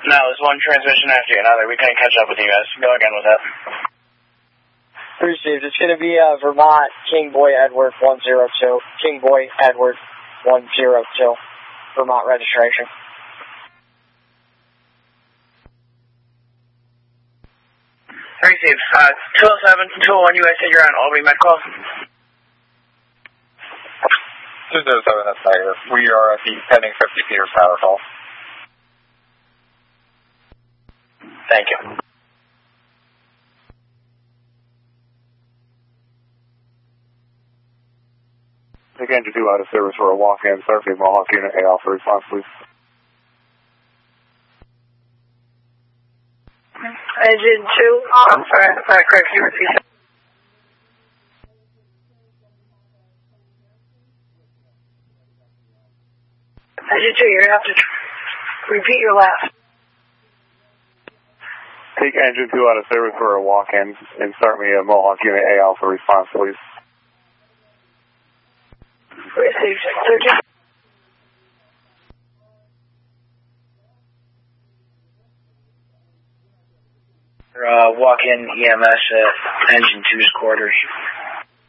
No, it was one transmission after another. We couldn't catch up with you guys. Go again with that. Received. It's going to be Vermont, King Boy Edward 102. King Boy Edward 102. Vermont registration. Received. 207, 201, USA, you're on Albany Med Call. 207, that's Tiger. We are at the pending 50 Peters power call. Thank you. Take Engine 2 out of service for a walk-in. Starfleet Mohawk Unit AL for response, please. Engine 2, I'm sorry, Craig, you repeat that. Engine 2, you're going to have to repeat your last. Take Engine 2 out of service for a walk-in and start me a Mohawk Unit AL for response, please. Received. Walk-in EMS at Engine 2's quarters.